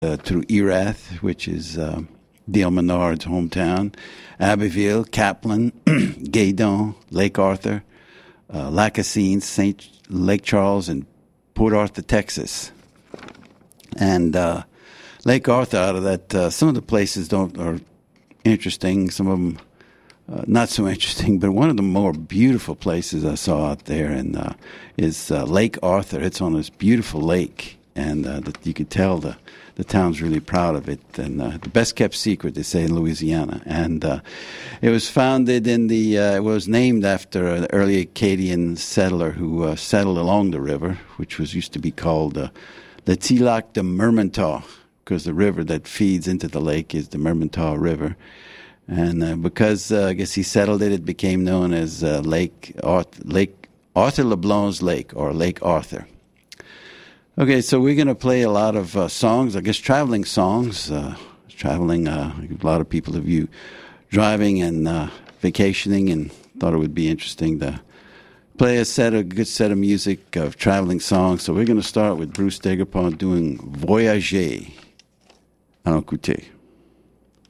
through Erath, which is Dale Menard's hometown, Abbeville, Kaplan, Gaydon, Lake Arthur, Lacassine, Lake Charles, and Port Arthur, Texas. And Lake Arthur, out of that, some of the places are interesting, some of them not so interesting, but one of the more beautiful places I saw out there is Lake Arthur. It's on this beautiful lake, and you could tell the town's really proud of it, and the best-kept secret, they say, in Louisiana. And it was founded it was named after an early Acadian settler who settled along the river, which used to be called the Tillac de Mermentau, because the river that feeds into the lake is the Mermentau River. And because I guess he settled it, it became known as Arthur LeBlanc's Lake, or Lake Arthur. Okay, so we're going to play a lot of songs, I guess traveling songs. A lot of people of you driving and vacationing, and thought it would be interesting to play a good set of music of traveling songs. So we're going to start with Bruce Daguerre doing Voyager. Allons écouter.